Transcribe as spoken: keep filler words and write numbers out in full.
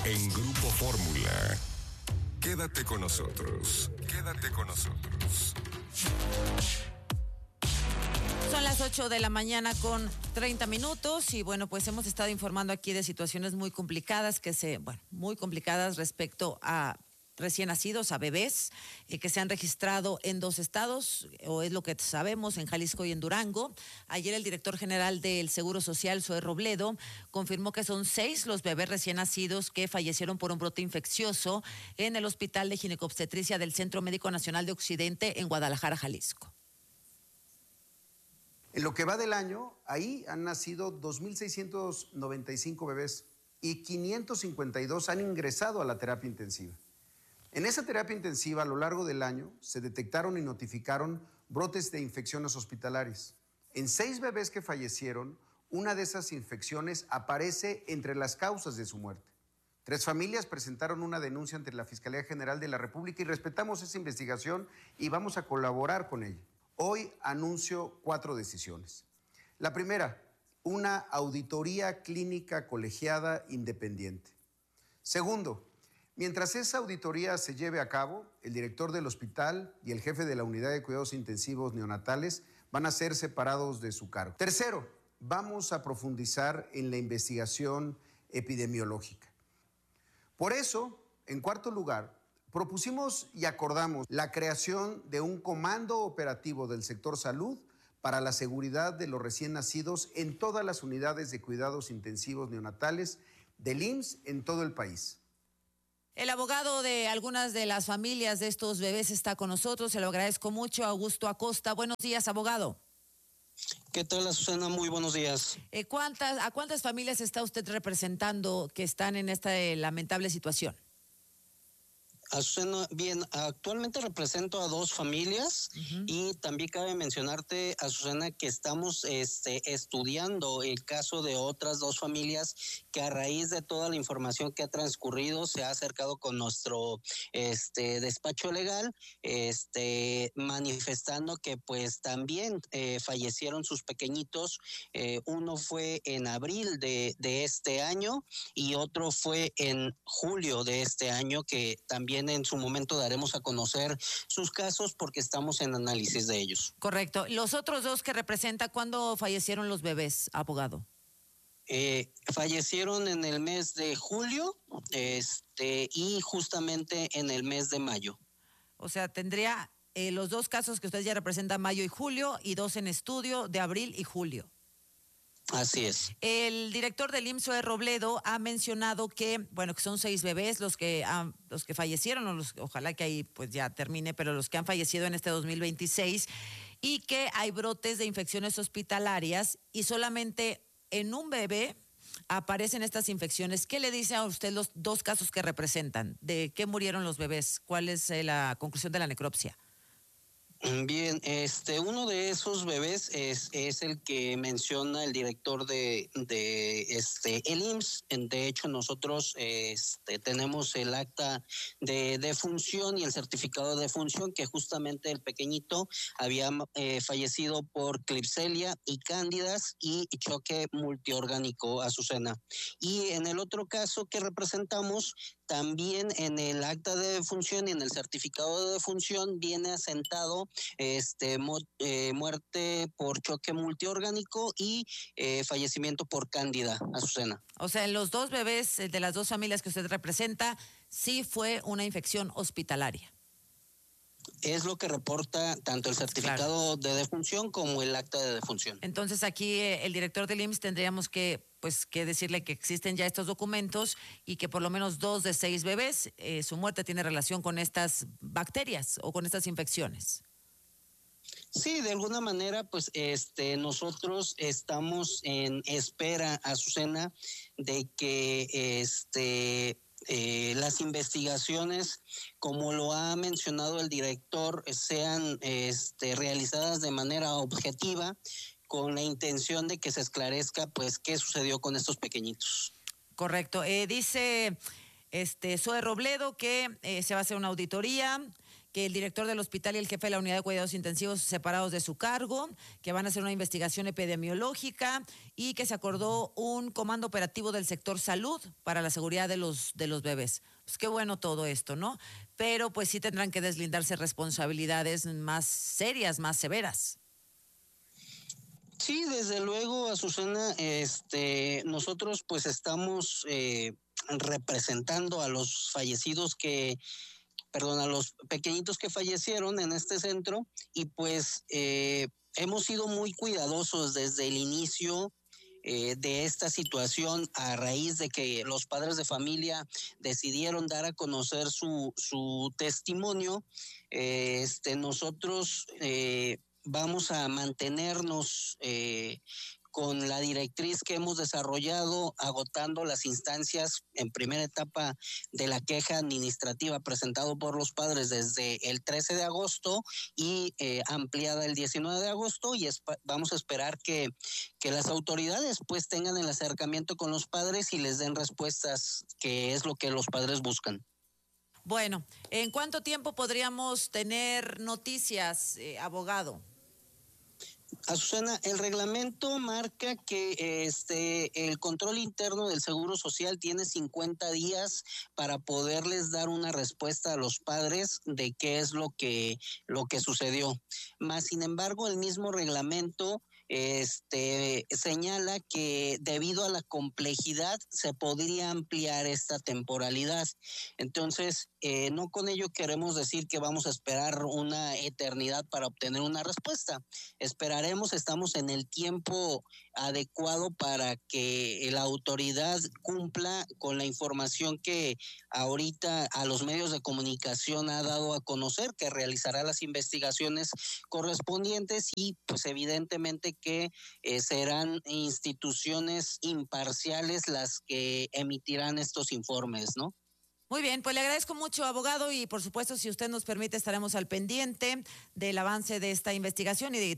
en Grupo Fórmula. Quédate con nosotros. Quédate con nosotros. Son las ocho de la mañana con treinta minutos y bueno, pues hemos estado informando aquí de situaciones muy complicadas que se, bueno, muy complicadas respecto a recién nacidos, a bebés, eh, que se han registrado en dos estados, o es lo que sabemos, en Jalisco y en Durango. Ayer el director general del Seguro Social, Zoe Robledo, confirmó que son seis los bebés recién nacidos que fallecieron por un brote infeccioso en el Hospital de Ginecobstetricia del Centro Médico Nacional de Occidente en Guadalajara, Jalisco. En lo que va del año, ahí han nacido dos mil seiscientos noventa y cinco bebés y quinientos cincuenta y dos han ingresado a la terapia intensiva. En esa terapia intensiva, a lo largo del año, se detectaron y notificaron brotes de infecciones hospitalarias. En seis bebés que fallecieron, una de esas infecciones aparece entre las causas de su muerte. Tres familias presentaron una denuncia ante la Fiscalía General de la República y respetamos esa investigación y vamos a colaborar con ella. Hoy anuncio cuatro decisiones. La primera, una auditoría clínica colegiada independiente. Segundo, mientras esa auditoría se lleve a cabo, el director del hospital y el jefe de la unidad de cuidados intensivos neonatales van a ser separados de su cargo. Tercero, vamos a profundizar en la investigación epidemiológica. Por eso, en cuarto lugar, propusimos y acordamos la creación de un comando operativo del sector salud para la seguridad de los recién nacidos en todas las unidades de cuidados intensivos neonatales del I M S S en todo el país. El abogado de algunas de las familias de estos bebés está con nosotros, se lo agradezco mucho, Augusto Acosta. Buenos días, abogado. ¿Qué tal, Azucena? Muy buenos días. Eh, ¿cuántas, ¿A cuántas familias está usted representando que están en esta eh, lamentable situación? Azucena, bien, actualmente represento a dos familias uh-huh. y también cabe mencionarte, Azucena, que estamos este, estudiando el caso de otras dos familias que a raíz de toda la información que ha transcurrido se ha acercado con nuestro este, despacho legal, este, manifestando que pues también eh, fallecieron sus pequeñitos. Eh, uno fue en abril de, de este año y otro fue en julio de este año, que también en su momento daremos a conocer sus casos porque estamos en análisis de ellos. Correcto. Los otros dos que representa, ¿cuándo fallecieron los bebés, abogado? Eh, fallecieron en el mes de julio este, y justamente en el mes de mayo. O sea, tendría eh, los dos casos que usted ya representa, mayo y julio, y dos en estudio de abril y julio. Así es. El director del I M S S, Zoe Robledo, ha mencionado que, bueno, que son seis bebés los que han, los que fallecieron, o los, ojalá que ahí pues ya termine, pero los que han fallecido en este dos mil veintiséis, y que hay brotes de infecciones hospitalarias y solamente en un bebé aparecen estas infecciones. ¿Qué le dice a usted los dos casos que representan? ¿De qué murieron los bebés? ¿Cuál es eh, la conclusión de la necropsia? Bien, este, uno de esos bebés es, es el que menciona el director de, de este, el I M S S. De hecho, nosotros este, tenemos el acta de defunción y el certificado de defunción, que justamente el pequeñito había eh, fallecido por Klebsiella y cándidas y choque multiorgánico, Azucena. Y en el otro caso que representamos, también en el acta de defunción y en el certificado de defunción viene asentado este mu- eh, muerte por choque multiorgánico y eh, fallecimiento por cándida, Azucena. O sea, en los dos bebés de las dos familias que usted representa, sí fue una infección hospitalaria. Es lo que reporta tanto el certificado claro. de defunción como el acta de defunción. Entonces aquí eh, el director del I M S S tendríamos que pues que decirle que existen ya estos documentos y que por lo menos dos de seis bebés eh, su muerte tiene relación con estas bacterias o con estas infecciones. Sí, de alguna manera, pues este nosotros estamos en espera, Azucena, de que este Eh, las investigaciones, como lo ha mencionado el director, sean este, realizadas de manera objetiva con la intención de que se esclarezca pues qué sucedió con estos pequeñitos. Correcto. Eh, dice este Zoe Robledo, que eh, se va a hacer una auditoría, que el director del hospital y el jefe de la unidad de cuidados intensivos separados de su cargo, que van a hacer una investigación epidemiológica y que se acordó un comando operativo del sector salud para la seguridad de los, de los bebés. Pues qué bueno todo esto, ¿no? Pero pues sí tendrán que deslindarse responsabilidades más serias, más severas. Sí, desde luego, Azucena, este, nosotros pues estamos eh, representando a los fallecidos que, perdón, a los pequeñitos que fallecieron en este centro y pues eh, hemos sido muy cuidadosos desde el inicio eh, de esta situación a raíz de que los padres de familia decidieron dar a conocer su, su testimonio. Eh, este, nosotros eh, vamos a mantenernos eh, con la directriz que hemos desarrollado, agotando las instancias en primera etapa de la queja administrativa presentado por los padres desde el trece de agosto y eh, ampliada el diecinueve de agosto, y esp- vamos a esperar que, que las autoridades pues tengan el acercamiento con los padres y les den respuestas, que es lo que los padres buscan. Bueno, ¿en cuánto tiempo podríamos tener noticias, eh, abogado? Azucena, el reglamento marca que este el control interno del Seguro Social tiene cincuenta días para poderles dar una respuesta a los padres de qué es lo que lo que sucedió. Más sin embargo, el mismo reglamento este señala que debido a la complejidad se podría ampliar esta temporalidad. Entonces, eh, no con ello queremos decir que vamos a esperar una eternidad para obtener una respuesta. Esperaremos, estamos en el tiempo adecuado para que la autoridad cumpla con la información que ahorita a los medios de comunicación ha dado a conocer, que realizará las investigaciones correspondientes y pues evidentemente que eh, serán instituciones imparciales las que emitirán estos informes, ¿no? Muy bien, pues le agradezco mucho, abogado, y por supuesto, si usted nos permite, estaremos al pendiente del avance de esta investigación y de